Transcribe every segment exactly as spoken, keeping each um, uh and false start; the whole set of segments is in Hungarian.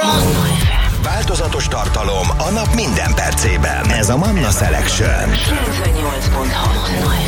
Változatos tartalom a nap minden percében. Ez a Manna Selection. kilencvennyolc pont hat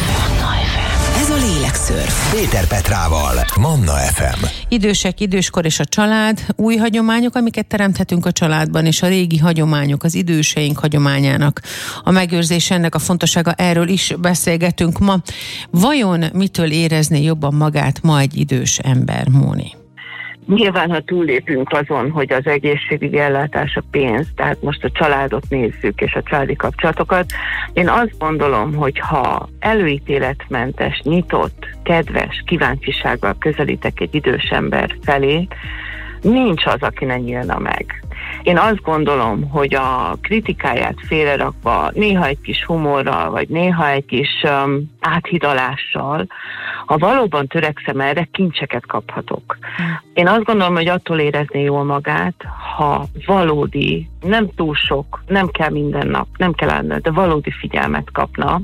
Ez a Lélekszörf. Péter Petrával, Manna ef em. Idősek, időskor és a család, új hagyományok, amiket teremthetünk a családban, és a régi hagyományok, az időseink hagyományának a megőrzés, ennek a fontossága, erről is beszélgetünk ma. Vajon mitől érezné jobban magát ma egy idős ember, Móni? Nyilván, ha túllépünk azon, hogy az egészségügyi ellátás a pénz, tehát most a családot nézzük és a családi kapcsolatokat, én azt gondolom, hogy ha előítéletmentes, nyitott, kedves, kíváncsisággal közelítek egy idős ember felé, nincs az, aki ne nyílna meg. Én azt gondolom, hogy a kritikáját félrerakva, néha egy kis humorral, vagy néha egy kis um, áthidalással, ha valóban törekszem erre, kincseket kaphatok. Én azt gondolom, hogy attól érezné jól magát, ha valódi, nem túl sok, nem kell minden nap, nem kell állni, de valódi figyelmet kapna,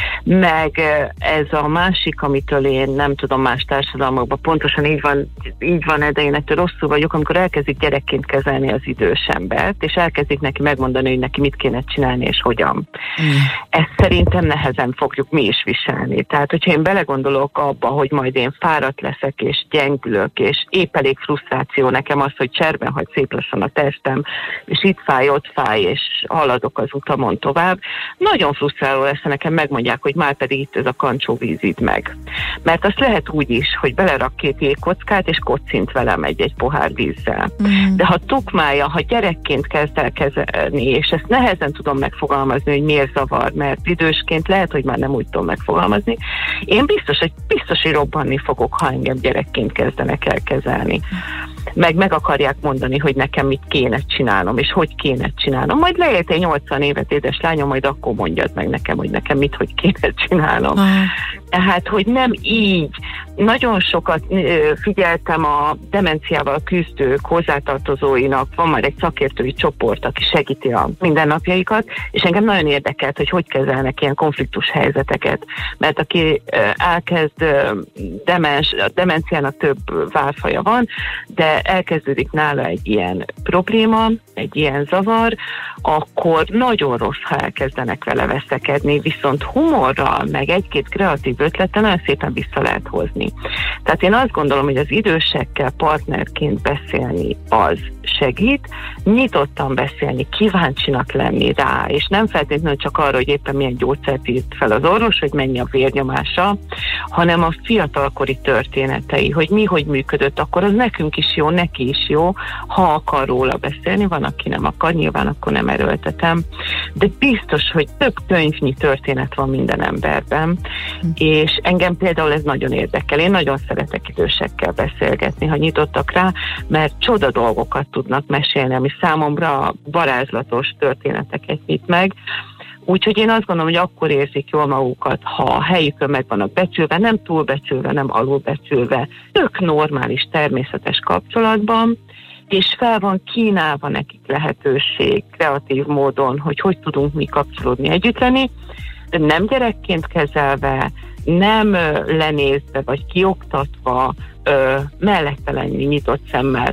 meg ez a másik, amitől én nem tudom más társadalmakban, pontosan így van, így van, de én ettől rosszul vagyok, amikor elkezdik gyerekként kezelni az idős embert, és elkezdik neki megmondani, hogy neki mit kéne csinálni, és hogyan. Mm. Ezt szerintem nehezen fogjuk mi is viselni. Tehát, hogyha én belegondolok abba, hogy majd én fáradt leszek, és gyengülök, és épp elég frusztráció nekem az, hogy cserben hagy szép lassan a testem, és itt fáj, ott fáj, és haladok az utamon tovább, nagyon frusztráló lesz, nekem megmondják, hogy már pedig itt ez a kancsóvíz, idd meg. Mert azt lehet úgy is, hogy belerak két jégkockát, és kocint velem egy-egy pohár vízzel. Mm. De ha tukmája, ha gyerekként kezd el kezelni, és ezt nehezen tudom megfogalmazni, hogy miért zavar, mert idősként lehet, hogy már nem úgy tudom megfogalmazni, én biztos, hogy biztos, hogy robbanni fogok, ha engem gyerekként kezdenek el kezelni. Meg meg akarják mondani, hogy nekem mit kéne csinálnom, és hogy kéne csinálnom. Majd leéltél nyolcvan évet, édes lányom, majd akkor mondjad meg nekem, hogy nekem mit, hogy kéne csinálnom. Ah. Tehát, hogy nem így. Nagyon sokat figyeltem a demenciával küzdők hozzátartozóinak, van már egy szakértői csoport, aki segíti a mindennapjaikat, és engem nagyon érdekelt, hogy hogy kezelnek ilyen konfliktus helyzeteket. Mert aki elkezd demens, a demenciának több válfaja van, de elkezdődik nála egy ilyen probléma, egy ilyen zavar, akkor nagyon rossz, ha elkezdenek vele veszekedni, viszont humorral, meg egy-két kreatív ötlettel nagyon szépen vissza lehet hozni. Tehát én azt gondolom, hogy az idősekkel partnerként beszélni az segít, nyitottan beszélni, kíváncsinak lenni rá, és nem feltétlenül csak arra, hogy éppen milyen gyógyszert írt fel az orvos, hogy mennyi a vérnyomása, hanem a fiatalkori történetei, hogy mi hogy működött, akkor az nekünk is jó, neki is jó, ha akar róla beszélni, van, aki nem akar, nyilván akkor nem erőltetem, de biztos, hogy több könyvnyi történet van minden emberben, hm. és engem például ez nagyon érdekel. Én nagyon szeretek idősekkel beszélgetni, ha nyitottak rá, mert csoda dolgokat tudnak mesélni, ami számomra varázslatos történeteket nyit meg. Úgyhogy én azt gondolom, hogy akkor érzik jól magukat, ha a helyükön meg vannak becsülve, nem túlbecsülve, nem alulbecsülve, tök normális, természetes kapcsolatban, és fel van kínálva nekik lehetőség kreatív módon, hogy hogy tudunk mi kapcsolódni, együtt lenni, de nem gyerekként kezelve, nem lenézve vagy kioktatva, mellette lenni nyitott szemmel